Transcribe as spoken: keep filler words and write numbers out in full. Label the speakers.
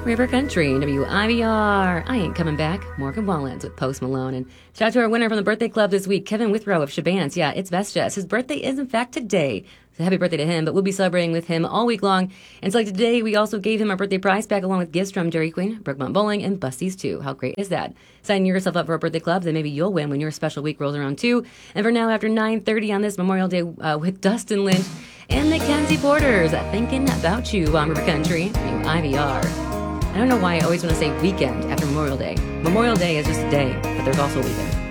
Speaker 1: River Country, W I V R. I Ain't Coming Back. Morgan Wallen with Post Malone. And shout out to our winner from the birthday club this week, Kevin Withrow of Shabans. Yeah, it's Vestas. His birthday is, in fact, today. So happy birthday to him, but we'll be celebrating with him all week long. And so like today, we also gave him our birthday prize back along with gifts from Dairy Queen, Brookmont Bowling, and Busty's too. How great is that? Sign yourself up for a birthday club, then maybe you'll win when your special week rolls around too. And for now, after nine thirty on this Memorial Day uh, with Dustin Lynch and Mackenzie Porters, thinking about you on River Country, W I V R. I don't know why I always want to say weekend after Memorial Day. Memorial Day is just a day, but there's also a weekend.